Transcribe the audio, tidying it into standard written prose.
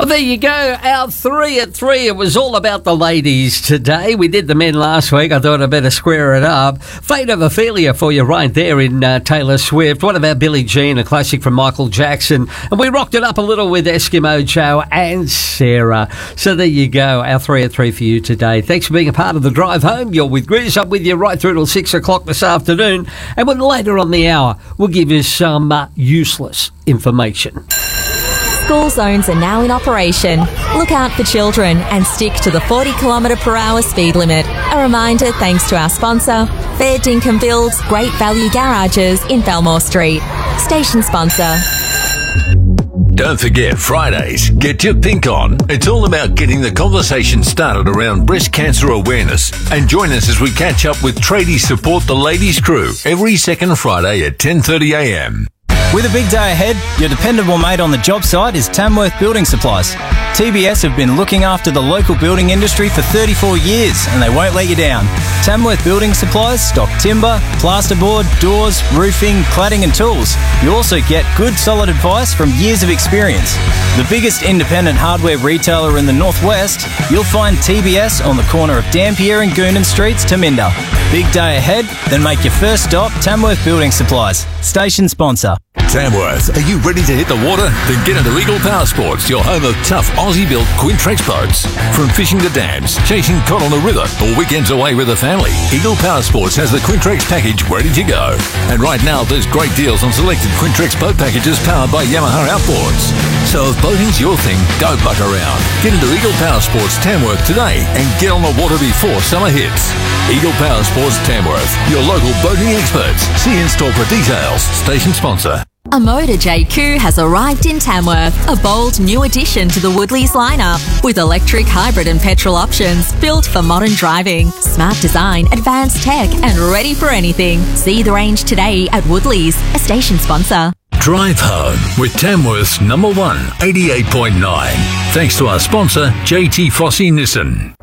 Well, there you go. Our 3 at 3. It was all about the ladies today. We did the men last week. I thought I'd better square it up. Fate of Ophelia for you right there in Taylor Swift. What about Billie Jean, a classic from Michael Jackson? And we rocked it up a little with Eskimo Joe and Sarah. So there you go. Our 3 at 3 for you today. Thanks for being a part of the drive home. You're with Grizz. I'm with you right through till 6 o'clock this afternoon. And then later on the hour, we'll give you some useless information. School zones are now in operation. Look out for children and stick to the 40km/h speed limit. A reminder thanks to our sponsor, Fair Dinkum Builds Great Value Garages in Belmore Street. Station sponsor. Don't forget Fridays, get your pink on. It's all about getting the conversation started around breast cancer awareness. And join us as we catch up with Tradies Support the Ladies Crew every second Friday at 10:30am. With a big day ahead, your dependable mate on the job site is Tamworth Building Supplies. TBS have been looking after the local building industry for 34 years and they won't let you down. Tamworth Building Supplies stock timber, plasterboard, doors, roofing, cladding and tools. You also get good solid advice from years of experience. The biggest independent hardware retailer in the northwest, you'll find TBS on the corner of Dampier and Goonan Streets to Minda. Big day ahead? Then make your first stop Tamworth Building Supplies. Station sponsor. Tamworth, are you ready to hit the water? Then get into Eagle Power Sports, your home of tough Aussie-built Quintrex boats. From fishing to dams, chasing cod on the river, or weekends away with the family, Eagle Power Sports has the Quintrex package ready to go. And right now, there's great deals on selected Quintrex boat packages powered by Yamaha Outboards. So if boating's your thing, don't muck around. Get into Eagle Power Sports Tamworth today and get on the water before summer hits. Eagle Power Sports Tamworth, your local boating experts. See in-store for details. Station sponsor. A Motor JQ has arrived in Tamworth, a bold new addition to the Woodleys lineup, with electric, hybrid and petrol options built for modern driving, smart design, advanced tech and ready for anything. See the range today at Woodleys, a station sponsor. Drive home with Tamworth's number one 88.9. Thanks to our sponsor, JT Fossey Nissan.